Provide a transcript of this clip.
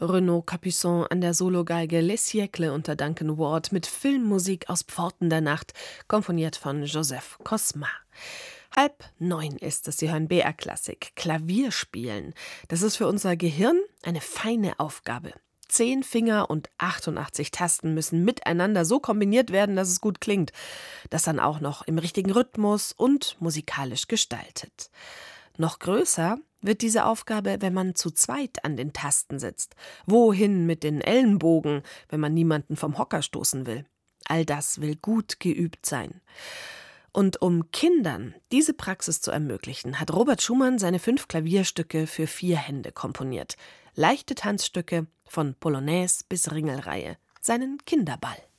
Renaud Capuçon an der Sologeige Les Siècles unter Duncan Ward mit Filmmusik aus Pforten der Nacht, komponiert von Joseph Cosma. 8:30 ist es, Sie hören BR-Klassik. Klavierspielen, das ist für unser Gehirn eine feine Aufgabe. 10 Finger und 88 Tasten müssen miteinander so kombiniert werden, dass es gut klingt. Das dann auch noch im richtigen Rhythmus und musikalisch gestaltet. Noch größer wird diese Aufgabe, wenn man zu zweit an den Tasten sitzt. Wohin mit den Ellenbogen, wenn man niemanden vom Hocker stoßen will? All das will gut geübt sein. Und um Kindern diese Praxis zu ermöglichen, hat Robert Schumann seine 5 Klavierstücke für 4 Hände komponiert. Leichte Tanzstücke von Polonaise bis Ringelreihe, seinen Kinderball.